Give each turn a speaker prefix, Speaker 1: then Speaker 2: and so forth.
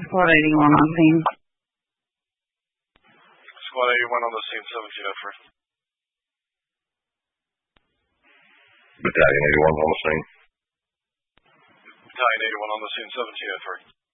Speaker 1: Squad 81 on scene.
Speaker 2: Squad 81 on the scene, 1703.
Speaker 3: Battalion 81 on the scene.
Speaker 2: Battalion 81 on the scene, 1703.